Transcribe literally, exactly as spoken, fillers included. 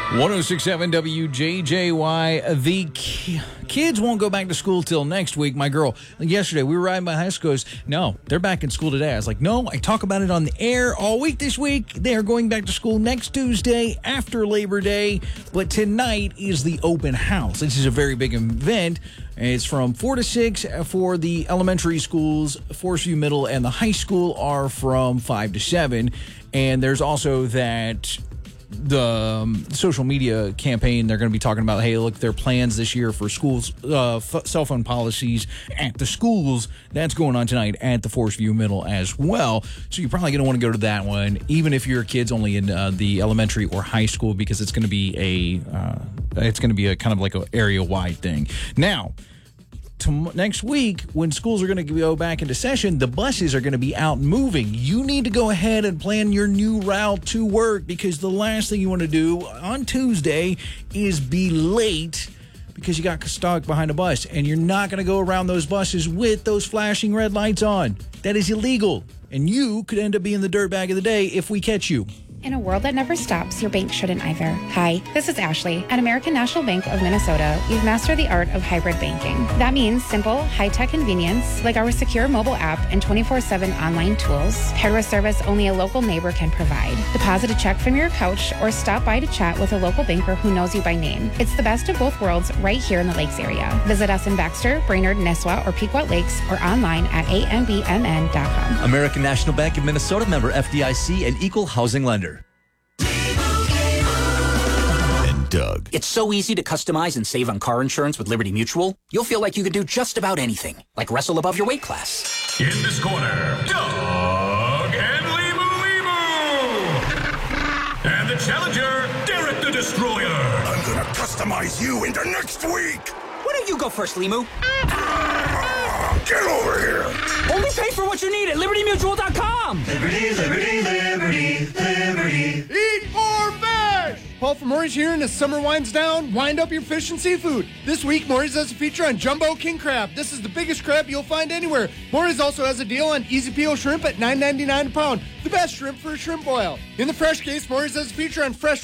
one oh six point seven W J J Y. The ki- kids won't go back to school till next week. My girl, yesterday, we were riding by high school. Goes, no, they're back in school today. I was like, no, I talk about it on the air all week this week. They're going back to school next Tuesday after Labor Day. But tonight is the open house. This is a very big event. It's from four to six for the elementary schools. Forest View Middle and the high school are from five to seven. And there's also that the um, social media campaign. They're going to be talking about, hey, look, their plans this year for schools, uh, f- cell phone policies at the schools. That's going on tonight at the Forest View Middle as well. So you're probably going to want to go to that one, even if your kid's only in uh, the elementary or high school, because it's going to be a uh, it's going to be a kind of like an area wide thing. Now, To next week, when schools are going to go back into session, the buses are going to be out moving. You need to go ahead and plan your new route to work, because the last thing you want to do on Tuesday is be late because you got stuck behind a bus, and you're not going to go around those buses with those flashing red lights on. That is illegal, and you could end up being the dirtbag of the day if we catch you. In a world that never stops, your bank shouldn't either. Hi, this is Ashley. At American National Bank of Minnesota, we've mastered the art of hybrid banking. That means simple, high-tech convenience, like our secure mobile app and twenty-four seven online tools, paired with service only a local neighbor can provide. Deposit a check from your couch or stop by to chat with a local banker who knows you by name. It's the best of both worlds right here in the Lakes area. Visit us in Baxter, Brainerd, Nisswa, or Pequot Lakes, or online at a m b m n dot com. American National Bank of Minnesota, member F D I C and equal housing lender. Doug. It's so easy to customize and save on car insurance with Liberty Mutual. You'll feel like you could do just about anything, like wrestle above your weight class. In this corner, Doug and Limu Limu. And the challenger, Derek the Destroyer. I'm gonna customize you into next week. Why don't you go first, Limu? Ah, get over here. Only pay for what you need at liberty mutual dot com. Liberty, liberty, liberty, liberty. Eat or fish! Paul from Maury's here, and as summer winds down, wind up your fish and seafood. This week, Maury's has a feature on Jumbo King Crab. This is the biggest crab you'll find anywhere. Maury's also has a deal on Easy Peel Shrimp at nine ninety-nine a pound. The best shrimp for a shrimp boil. In the fresh case, Maury's has a feature on fresh